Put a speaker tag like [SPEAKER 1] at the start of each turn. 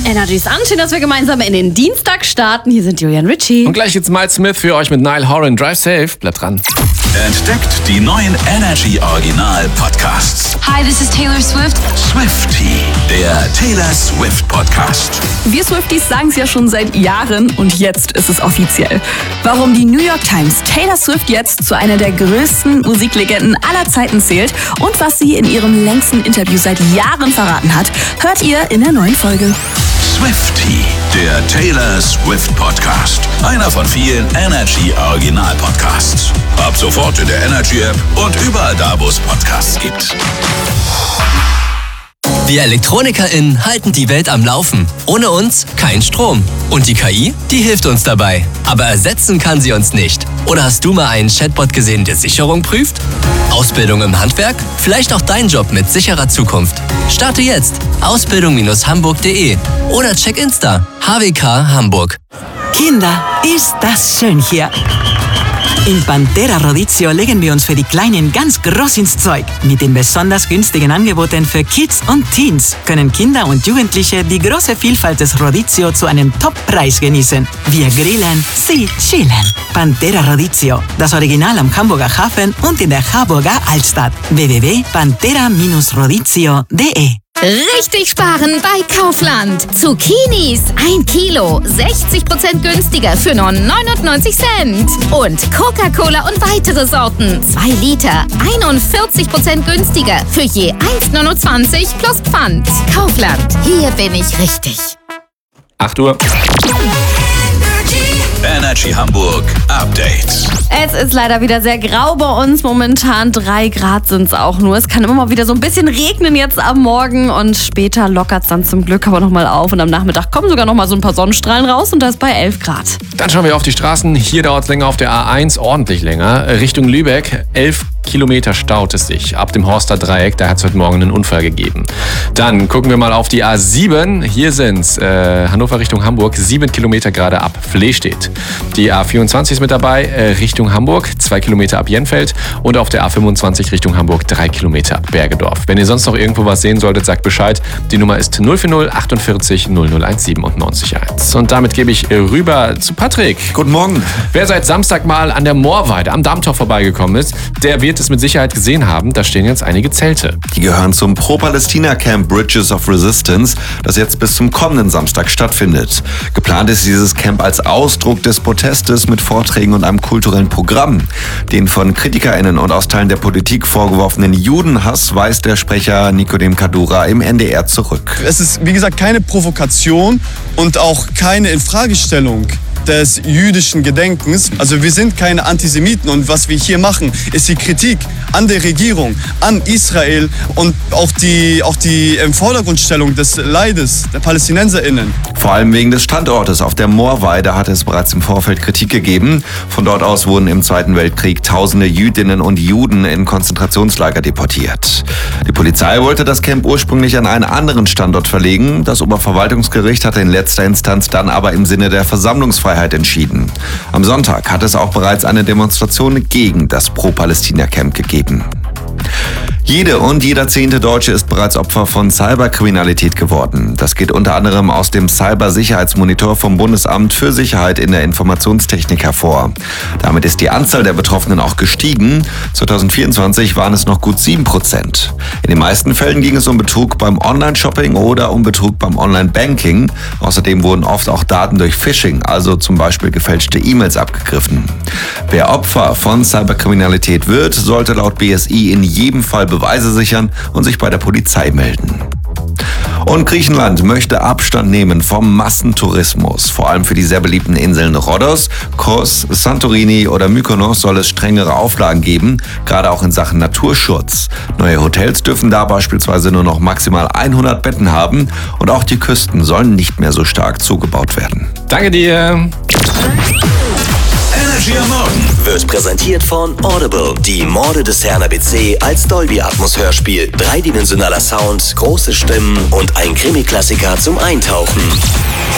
[SPEAKER 1] Energy ist an. Schön, dass wir gemeinsam in den Dienstag starten. Hier sind Julian Ritchie.
[SPEAKER 2] Und gleich jetzt Miles Smith für euch mit Niall Horan. Drive Safe. Bleibt dran.
[SPEAKER 3] Entdeckt die neuen Energy Original Podcasts.
[SPEAKER 4] Hi, this is Taylor Swift.
[SPEAKER 3] Swiftie, der Taylor Swift Podcast.
[SPEAKER 5] Wir Swifties sagen es ja schon seit Jahren und jetzt ist es offiziell. Warum die New York Times Taylor Swift jetzt zu einer der größten Musiklegenden aller Zeiten zählt und was sie in ihrem längsten Interview seit Jahren verraten hat, hört ihr in der neuen Folge.
[SPEAKER 3] Swiftie, der Taylor Swift Podcast. Einer von vielen Energy Original Podcasts. Ab sofort in der Energy App und überall da, wo es Podcasts gibt.
[SPEAKER 6] Wir ElektronikerInnen halten die Welt am Laufen. Ohne uns kein Strom. Und die KI, die hilft uns dabei. Aber ersetzen kann sie uns nicht. Oder hast du mal einen Chatbot gesehen, der Sicherung prüft? Ausbildung im Handwerk? Vielleicht auch dein Job mit sicherer Zukunft. Starte jetzt. Ausbildung-hamburg.de oder check Insta. HWK Hamburg.
[SPEAKER 7] Kinder, ist das schön hier. In Pantera Rodizio legen wir uns für die Kleinen ganz groß ins Zeug. Mit den besonders günstigen Angeboten für Kids und Teens können Kinder und Jugendliche die große Vielfalt des Rodizio zu einem Top-Preis genießen. Wir grillen, sie chillen. Pantera Rodizio, das Original am Hamburger Hafen und in der Harburger Altstadt. www.pantera-rodizio.de.
[SPEAKER 4] Richtig sparen bei Kaufland. Zucchinis 1 Kilo, 60% günstiger für nur 99 Cent. Und Coca-Cola und weitere Sorten 2 Liter, 41% günstiger für je 1,29 plus Pfand. Kaufland, hier bin ich richtig.
[SPEAKER 2] 8 Uhr.
[SPEAKER 3] Energy Hamburg Update.
[SPEAKER 1] Es ist leider wieder sehr grau bei uns. Momentan 3 Grad sind es auch nur. Es kann immer mal wieder so ein bisschen regnen jetzt am Morgen und später lockert es dann zum Glück aber nochmal auf. Und am Nachmittag kommen sogar nochmal so ein paar Sonnenstrahlen raus und das bei 11 Grad.
[SPEAKER 2] Dann schauen wir auf die Straßen. Hier dauert es länger auf der A1, ordentlich länger. Richtung Lübeck, 11 Kilometer staut es sich. Ab dem Horster Dreieck, da hat es heute Morgen einen Unfall gegeben. Dann gucken wir mal auf die A7. Hier sind es Hannover Richtung Hamburg, 7 Kilometer gerade ab Flehstedt. Die A24 ist mit dabei, Richtung Hamburg, 2 Kilometer ab Jenfeld. Und auf der A25 Richtung Hamburg, 3 Kilometer ab Bergedorf. Wenn ihr sonst noch irgendwo was sehen solltet, sagt Bescheid. Die Nummer ist 040 48 001 97 1. Und damit gebe ich rüber zu Patrick.
[SPEAKER 8] Guten Morgen.
[SPEAKER 2] Wer seit Samstag mal an der Moorweide am Dammtor vorbeigekommen ist, der wird es mit Sicherheit gesehen haben. Da stehen jetzt einige Zelte.
[SPEAKER 8] Die gehören zum Pro-Palästina-Camp Bridges of Resistance, das jetzt bis zum kommenden Samstag stattfindet. Geplant ist dieses Camp als Ausdruck des Protestes mit Vorträgen und einem kulturellen Programm. Den von KritikerInnen und aus Teilen der Politik vorgeworfenen Judenhass weist der Sprecher Nikodem Kadura im NDR zurück.
[SPEAKER 9] Es ist, wie gesagt, keine Provokation und auch keine Infragestellung des jüdischen Gedenkens. Also wir sind keine Antisemiten und was wir hier machen, ist die Kritik an der Regierung, an Israel und auch die im Vordergrundstellung des Leides der PalästinenserInnen.
[SPEAKER 8] Vor allem wegen des Standortes auf der Moorweide hat es bereits im Vorfeld Kritik gegeben. Von dort aus wurden im Zweiten Weltkrieg tausende Jüdinnen und Juden in Konzentrationslager deportiert. Die Polizei wollte das Camp ursprünglich an einen anderen Standort verlegen. Das Oberverwaltungsgericht hatte in letzter Instanz dann aber im Sinne der Versammlungsfreiheit entschieden. Am Sonntag hat es auch bereits eine Demonstration gegen das Pro-Palästina-Camp gegeben. Jede und jeder 10. Deutsche ist bereits Opfer von Cyberkriminalität geworden. Das geht unter anderem aus dem Cybersicherheitsmonitor vom Bundesamt für Sicherheit in der Informationstechnik hervor. Damit ist die Anzahl der Betroffenen auch gestiegen. 2024 waren es noch gut 7%. In den meisten Fällen ging es um Betrug beim Online-Shopping oder um Betrug beim Online-Banking. Außerdem wurden oft auch Daten durch Phishing, also zum Beispiel gefälschte E-Mails, abgegriffen. Wer Opfer von Cyberkriminalität wird, sollte laut BSI in jedem Fall Beweise sichern und sich bei der Polizei melden. Und Griechenland möchte Abstand nehmen vom Massentourismus. Vor allem für die sehr beliebten Inseln Rhodos, Kos, Santorini oder Mykonos soll es strengere Auflagen geben, gerade auch in Sachen Naturschutz. Neue Hotels dürfen da beispielsweise nur noch maximal 100 Betten haben und auch die Küsten sollen nicht mehr so stark zugebaut werden.
[SPEAKER 2] Danke dir.
[SPEAKER 3] Energy am Morgen
[SPEAKER 6] Wird präsentiert von Audible. Die Morde des Herrn ABC als Dolby Atmos Hörspiel. Dreidimensionaler Sound, große Stimmen und ein Krimi-Klassiker zum Eintauchen.